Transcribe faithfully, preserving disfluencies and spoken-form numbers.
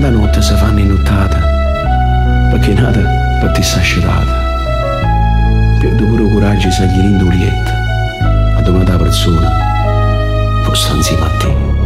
quando a notte si fanno innottata, perché nata per ti sta scelata. Perdo pure coraggio se gli rindo lietta, a domanda persona.